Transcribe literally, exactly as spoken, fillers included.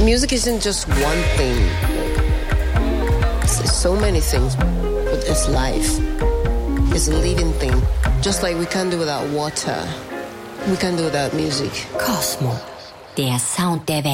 music isn't just one thing. It's, it's so many things, but it's life. It's a living thing. Just like we can't do without water, we can't do without music. Cosmo. Det er Sound T V.